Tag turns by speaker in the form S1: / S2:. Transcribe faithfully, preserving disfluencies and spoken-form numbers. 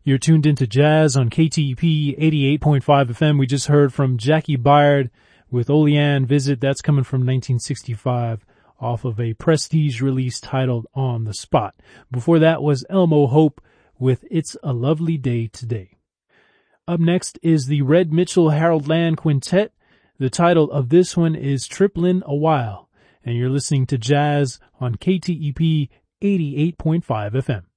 S1: You're tuned into Jazz on K T E P eighty-eight point five F M. We just heard from Jackie Byard with Olean Visit. That's coming from nineteen sixty-five off of a Prestige release titled On the Spot. Before that was Elmo Hope with It's a Lovely Day Today. Up next is the Red Mitchell Harold Land Quintet. The title of this one is Triplin' a While. And you're listening to Jazz on K T E P eighty-eight point five F M.